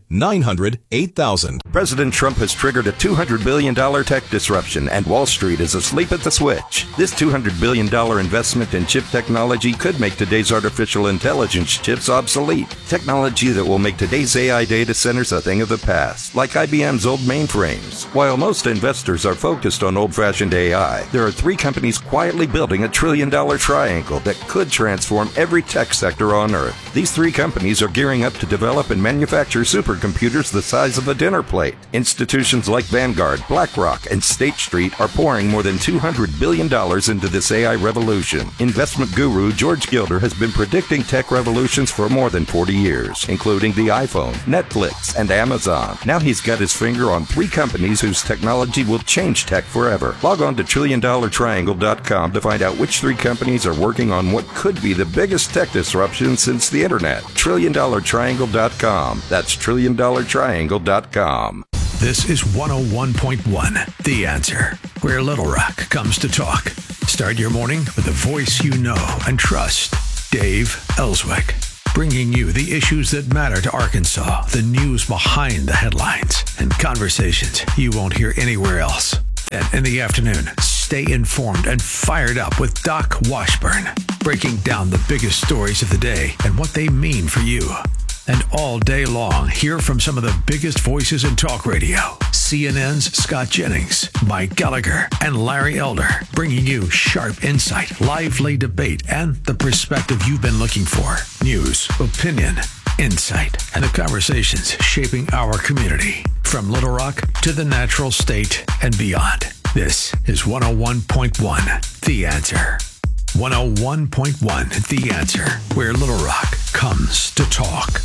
800-900-8000.
President Trump has triggered a $200 billion tech disruption, and Wall Street is asleep at the switch. This $200 billion investment in chip technology could make today's artificial intelligence chips obsolete. Technology that will make today's AI data centers a thing of the past, like IBM's old mainframes. While most investors are focused on old-fashioned AI, there are 3 companies quietly building a $1 trillion triangle that could transform every tech sector on Earth. These 3 companies are gearing up to develop and manufacture supercomputers the size of a dinner plate. Institutions like Vanguard, BlackRock, and State Street are pouring more than $200 billion into this AI revolution. Investment guru George Gilder has been predicting tech revolutions for more than 40 years, including the iPhone, Netflix, and Amazon. Now he's got his finger on 3 companies whose technology will change tech forever. Log on to TrillionDollarTriangle.com to find out which 3 companies are working on what could be the biggest tech disruption since the internet. TrillionDollarTriangle.com. That's TrillionDollarTriangle.com.
This is 101.1 The Answer, where Little Rock comes to talk. Start your morning with a voice you know and trust. Dave Ellswick, bringing you the issues that matter to Arkansas, the news behind the headlines, and conversations you won't hear anywhere else. And in the afternoon, stay informed and fired up with Doc Washburn, breaking down the biggest stories of the day and what they mean for you. And all day long, hear from some of the biggest voices in talk radio. CNN's Scott Jennings, Mike Gallagher, and Larry Elder, bringing you sharp insight, lively debate, and the perspective you've been looking for. News, opinion, insight, and the conversations shaping our community. From Little Rock to the Natural State and beyond. This is 101.1 The Answer. 101.1 The Answer, where Little Rock comes to talk.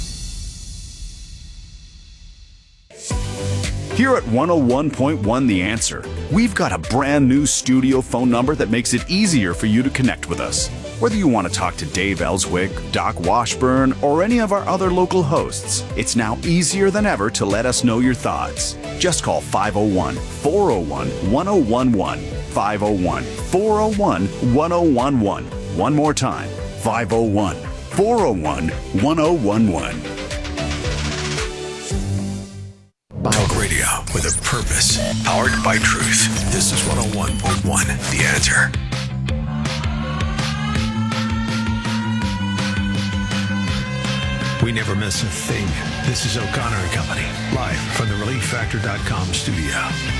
Here at 101.1 The Answer, we've got a brand new studio phone number that makes it easier for you to connect with us. Whether you want to talk to Dave Ellswick, Doc Washburn, or any of our other local hosts, it's now easier than ever to let us know your thoughts. Just call 501-401-1011. 501-401-1011. One more time, 501-401-1011.
Talk radio with a purpose, powered by truth. This is 101.1 The Answer. We never miss a thing. This is O'Connor and Company, live from the ReliefFactor.com studio.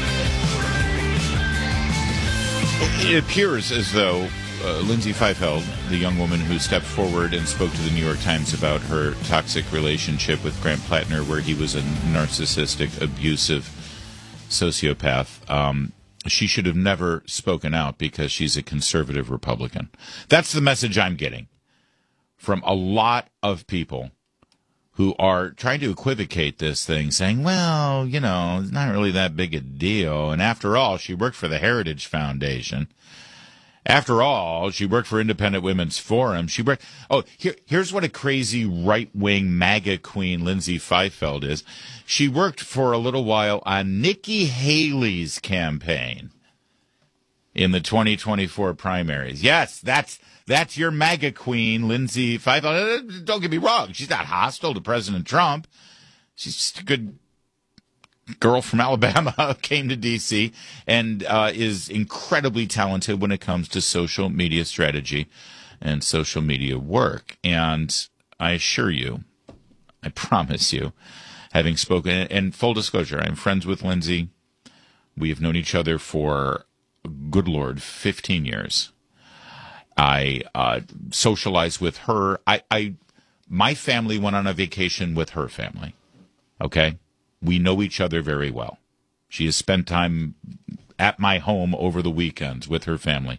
It appears as though Lindsay Feifeld, the young woman who stepped forward and spoke to the New York Times about her toxic relationship with Grant Plattner, where he was a narcissistic, abusive sociopath, she should have never spoken out because she's a conservative Republican. That's the message I'm getting from a lot of people who are trying to equivocate this thing, saying, well, you know, it's not really that big a deal. And after all, she worked for the Heritage Foundation. After all, she worked for Independent Women's Forum. She worked. Oh, here's what a crazy right-wing MAGA queen Lindsay Feifeld is. She worked for a little while on Nikki Haley's campaign in the 2024 primaries. Yes, that's your MAGA queen, Lindsay Feifeld. Don't get me wrong. She's not hostile to President Trump. She's just a good girl from Alabama, came to D.C., and is incredibly talented when it comes to social media strategy and social media work. And I assure you, I promise you, having spoken, and full disclosure, I'm friends with Lindsay. We have known each other for, good Lord, 15 years. I socialized with her. My family went on a vacation with her family. Okay? We know each other very well. She has spent time at my home over the weekends with her family.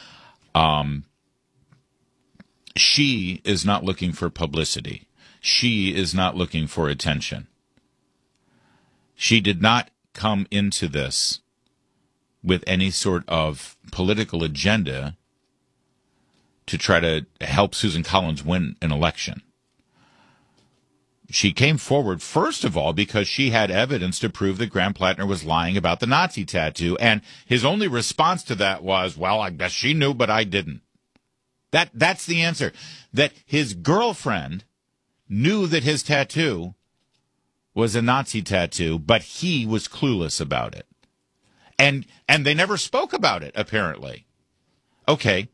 She is not looking for publicity. She is not looking for attention. She did not come into this with any sort of political agenda to try to help Susan Collins win an election. She came forward, first of all, because she had evidence to prove that Grant Plattner was lying about the Nazi tattoo, and his only response to that was, well, I guess she knew, but I didn't. That's the answer. That his girlfriend knew that his tattoo was a Nazi tattoo, but he was clueless about it. And they never spoke about it, apparently. Okay.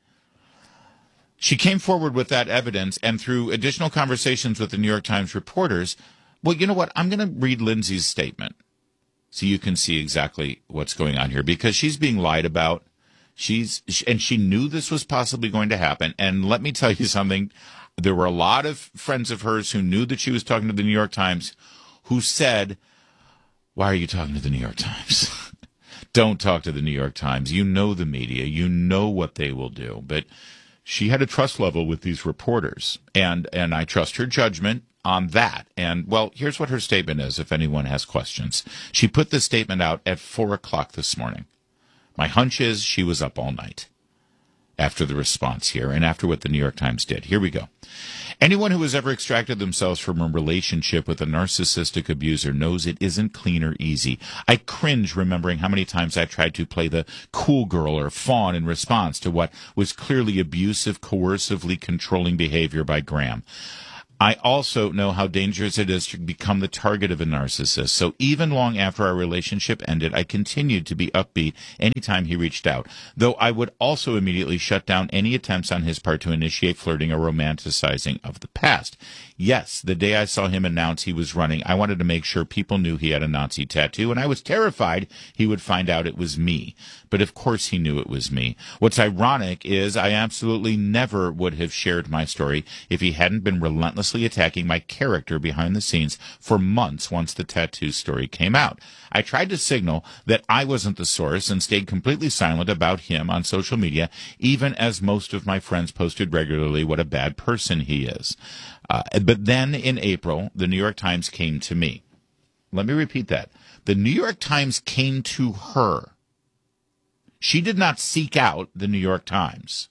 She came forward with that evidence, and through additional conversations with the New York Times reporters, well, you know what? I'm going to read Lindsay's statement so you can see exactly what's going on here, because she's being lied about. And she knew this was possibly going to happen. And let me tell you something. There were a lot of friends of hers who knew that she was talking to the New York Times who said, why are you talking to the New York Times? Don't talk to the New York Times. You know the media. You know what they will do. But she had a trust level with these reporters, and I trust her judgment on that. And, well, here's what her statement is, if anyone has questions. She put this statement out at 4 o'clock this morning. My hunch is she was up all night after the response here and after what the New York Times did. Here we go. Anyone who has ever extracted themselves from a relationship with a narcissistic abuser knows it isn't clean or easy. I cringe remembering how many times I tried to play the cool girl or fawn in response to what was clearly abusive, coercively controlling behavior by Graham. I also know how dangerous it is to become the target of a narcissist. So even long after our relationship ended, I continued to be upbeat anytime he reached out, though I would also immediately shut down any attempts on his part to initiate flirting or romanticizing of the past. Yes, the day I saw him announce he was running, I wanted to make sure people knew he had a Nazi tattoo, and I was terrified he would find out it was me. But of course he knew it was me. What's ironic is I absolutely never would have shared my story if he hadn't been relentlessly attacking my character behind the scenes for months once the tattoo story came out. I tried to signal that I wasn't the source and stayed completely silent about him on social media, even as most of my friends posted regularly what a bad person he is. But then in April, the New York Times came to me. Let me repeat that. The New York Times came to her. She did not seek out the New York Times.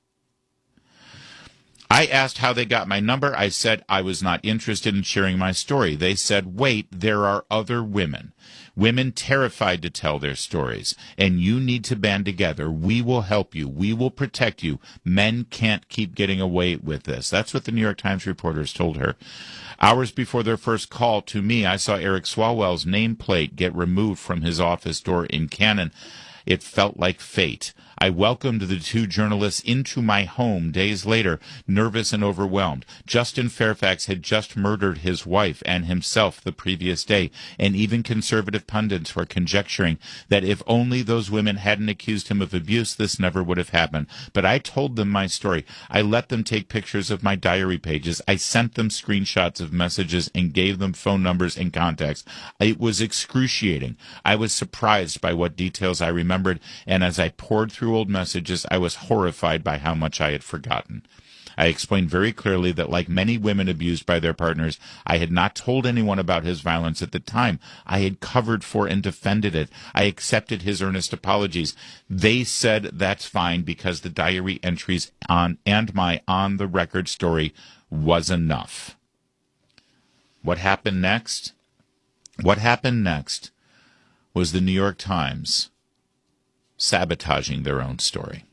I asked how they got my number. I said I was not interested in sharing my story. They said, wait, there are other women terrified to tell their stories, and you need to band together. We will help you. We will protect you. Men can't keep getting away with this. That's what the New York Times reporters told her. Hours before their first call to me, I saw Eric Swalwell's nameplate get removed from his office door in Cannon. It felt like fate. I welcomed the two journalists into my home days later, nervous and overwhelmed. Justin Fairfax had just murdered his wife and himself the previous day, and even conservative pundits were conjecturing that if only those women hadn't accused him of abuse, this never would have happened. But I told them my story. I let them take pictures of my diary pages. I sent them screenshots of messages and gave them phone numbers and contacts. It was excruciating. I was surprised by what details I remembered, and as I poured through old messages, I was horrified by how much I had forgotten. I explained very clearly that, like many women abused by their partners, I had not told anyone about his violence at the time. I had covered for and defended it. I accepted his earnest apologies. They said that's fine because the diary entries on and my on-the-record story was enough. What happened next? What happened next was the New York Times sabotaging their own story.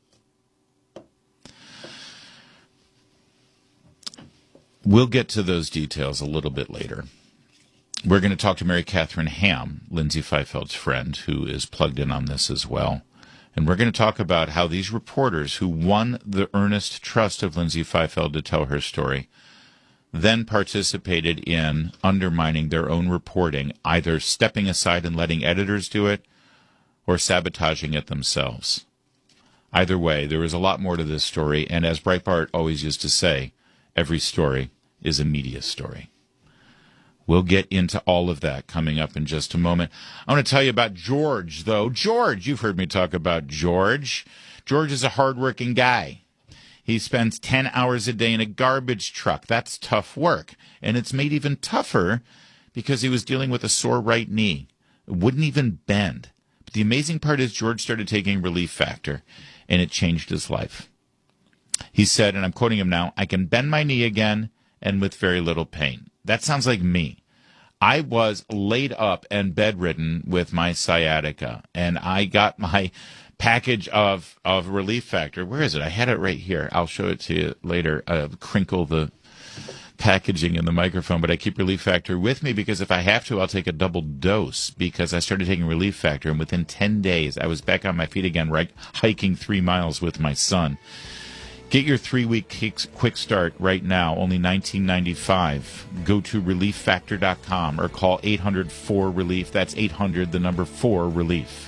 We'll get to those details a little bit later. We're going to talk to Mary Catherine Ham, Lindsay Feifeld's friend, who is plugged in on this as well. And we're going to talk about how these reporters who won the earnest trust of Lindsay Feifeld to tell her story then participated in undermining their own reporting, either stepping aside and letting editors do it or sabotaging it themselves. Either way, there is a lot more to this story, and as Breitbart always used to say, every story is a media story. We'll get into all of that coming up in just a moment. I want to tell you about George, though. George, you've heard me talk about George. George is a hardworking guy. He spends 10 hours a day in a garbage truck. That's tough work. And it's made even tougher because he was dealing with a sore right knee. It wouldn't even bend. But the amazing part is George started taking Relief Factor, and it changed his life. He said, and I'm quoting him now, I can bend my knee again and with very little pain. That sounds like me. I was laid up and bedridden with my sciatica, and I got my package of Relief Factor. Where is it? I had it right here. I'll show it to you later. Crinkle the packaging in the microphone, but I keep Relief Factor with me because if I have to, I'll take a double dose because I started taking Relief Factor, and within 10 days, I was back on my feet again, hiking 3 miles with my son. Get your 3-week quick start right now, only $19.95. Go to ReliefFactor.com or call 800-4-RELIEF. That's 800, the number 4-RELIEF.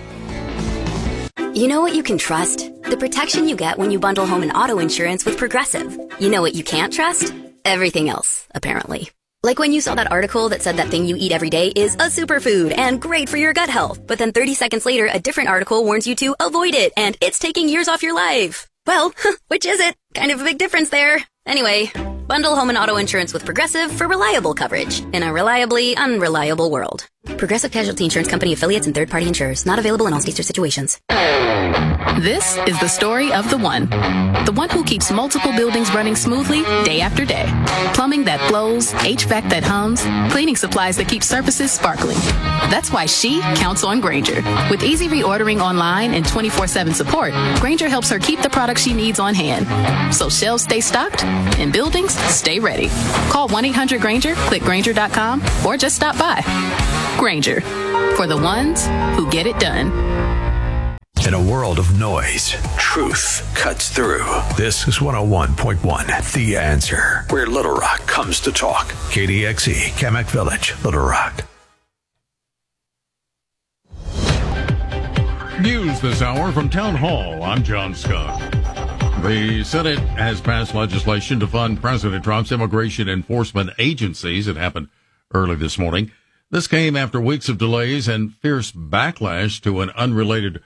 You know what you can trust? The protection you get when you bundle home and auto insurance with Progressive. You know what you can't trust? Everything else, apparently. Like when you saw that article that said that thing you eat every day is a superfood and great for your gut health, but then 30 seconds later, a different article warns you to avoid it and it's taking years off your life. Well, which is it? Kind of a big difference there. Anyway, bundle home and auto insurance with Progressive for reliable coverage in a reliably unreliable world. Progressive Casualty Insurance Company affiliates and third-party insurers. Not available in all states or situations.
This is the story of the one who keeps multiple buildings running smoothly day after day. Plumbing that flows, HVAC that hums, cleaning supplies that keep surfaces sparkling. That's why she counts on Grainger. With easy reordering online and 24/7 support, Grainger helps her keep the products she needs on hand. So shelves stay stocked and buildings stay ready. Call 1-800-GRAINGER, click Grainger.com, or just stop by. Grainger, for the ones who get it done.
In a world of noise, truth cuts through. This is 101.1, The Answer, where Little Rock comes to talk. KDXE, Kamak Village, Little Rock.
News this hour from Town Hall. I'm John Scott. The Senate has passed legislation to fund President Trump's immigration enforcement agencies. It happened early this morning. This came after weeks of delays and fierce backlash to an unrelated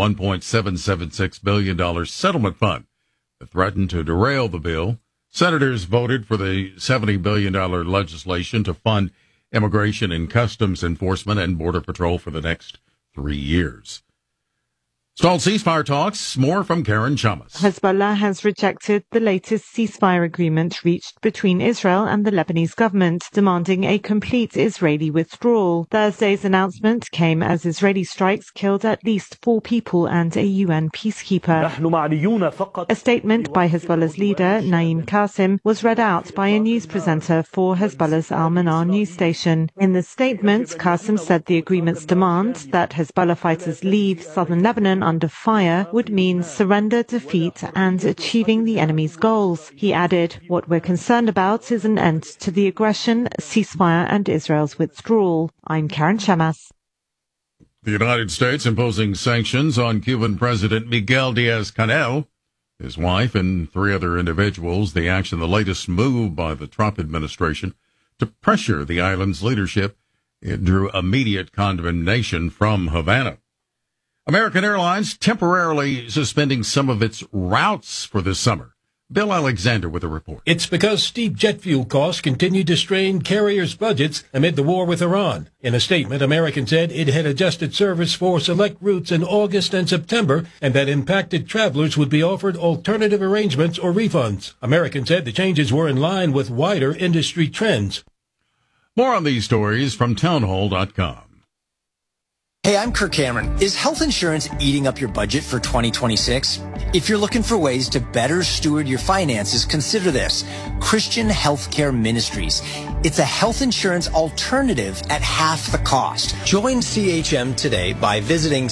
$1.776 billion settlement fund that threatened to derail the bill. Senators voted for the $70 billion legislation to fund immigration and customs enforcement and border patrol for the next 3 years. Stalled ceasefire talks. More from Karen Chamas.
Hezbollah has rejected the latest ceasefire agreement reached between Israel and the Lebanese government, demanding a complete Israeli withdrawal. Thursday's announcement came as Israeli strikes killed at least 4 people and a UN peacekeeper. A statement by Hezbollah's leader, Naim Qasim, was read out by a news presenter for Hezbollah's Al-Manar news station. In the statement, Qasim said the agreement's demand that Hezbollah fighters leave southern Lebanon under fire would mean surrender, defeat, and achieving the enemy's goals. He added, "What we're concerned about is an end to the aggression, ceasefire, and Israel's withdrawal." I'm Karen Chamas.
The United States imposing sanctions on Cuban President Miguel Diaz-Canel, his wife, and 3 other individuals. The action, the latest move by the Trump administration to pressure the island's leadership. It drew immediate condemnation from Havana. American Airlines temporarily suspending some of its routes for this summer. Bill Alexander with a report.
It's because steep jet fuel costs continue to strain carriers' budgets amid the war with Iran. In a statement, American said it had adjusted service for select routes in August and September and that impacted travelers would be offered alternative arrangements or refunds. American said the changes were in line with wider industry trends.
More on these stories from townhall.com.
Hey, I'm Kirk Cameron. Is health insurance eating up your budget for 2026? If you're looking for ways to better steward your finances, consider this. Christian Healthcare Ministries. It's a health insurance alternative at half the cost. Join CHM today by visiting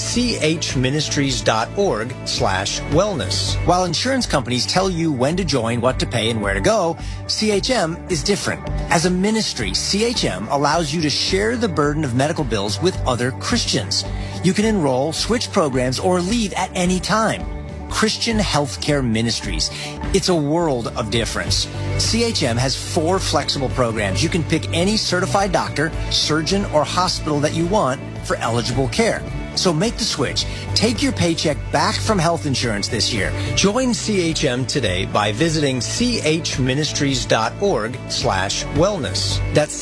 chministries.org/wellness. While insurance companies tell you when to join, what to pay, and where to go, CHM is different. As a ministry, CHM allows you to share the burden of medical bills with other Christians. You can enroll, switch programs, or leave at any time. Christian Healthcare Ministries. It's a world of difference. CHM has 4 flexible programs. You can pick any certified doctor, surgeon, or hospital that you want for eligible care. So make the switch. Take your paycheck back from health insurance this year. Join CHM today by visiting chministries.org/wellness. That's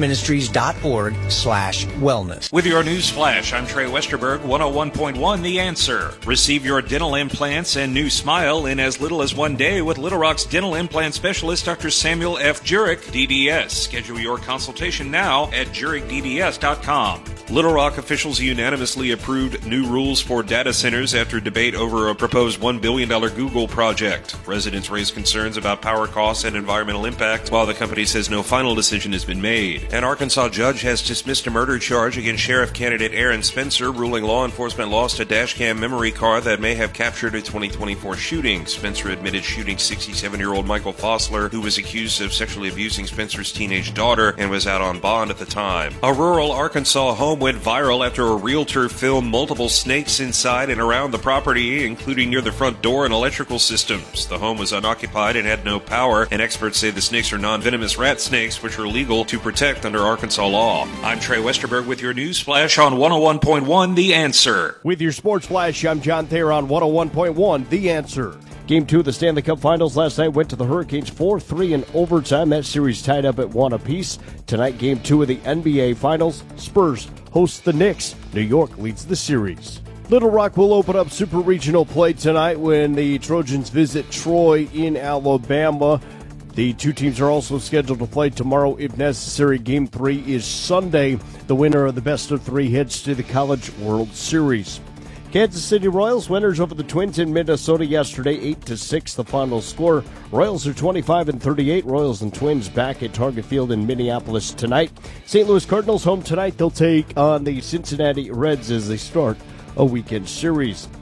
chministries.org/wellness.
With your news flash, I'm Trey Westerberg, 101.1 The Answer. Receive your dental implants and new smile in as little as 1 day with Little Rock's dental implant specialist, Dr. Samuel F. Jurek, DDS. Schedule your consultation now at JurekDDS.com. Little Rock officials unanimously approved approved new rules for data centers after debate over a proposed $1 billion Google project. Residents raised concerns about power costs and environmental impact, while the company says no final decision has been made. An Arkansas judge has dismissed a murder charge against Sheriff candidate Aaron Spencer, ruling law enforcement lost a dashcam memory card that may have captured a 2024 shooting. Spencer admitted shooting 67-year-old Michael Fossler, who was accused of sexually abusing Spencer's teenage daughter and was out on bond at the time. A rural Arkansas home went viral after a realtor filmed multiple snakes inside and around the property, including near the front door and electrical systems. The home was unoccupied and had no power, and experts say the snakes are non-venomous rat snakes, which are legal to protect under Arkansas law. I'm Trey Westerberg with your News Flash on 101.1 The Answer.
With your Sports Flash, I'm John Thayer on 101.1 The Answer. Game 2 of the Stanley Cup Finals last night went to the Hurricanes 4-3 in overtime. That series tied up at 1 apiece. Tonight, Game 2 of the NBA Finals. Spurs host the Knicks. New York leads the series. Little Rock will open up Super Regional play tonight when the Trojans visit Troy in Alabama. The two teams are also scheduled to play tomorrow if necessary. Game 3 is Sunday. The winner of the best-of-3 heads to the College World Series. Kansas City Royals winners over the Twins in Minnesota yesterday, 8-6 the final score. Royals are 25-38. Royals and Twins back at Target Field in Minneapolis tonight. St. Louis Cardinals home tonight. They'll take on the Cincinnati Reds as they start a weekend series.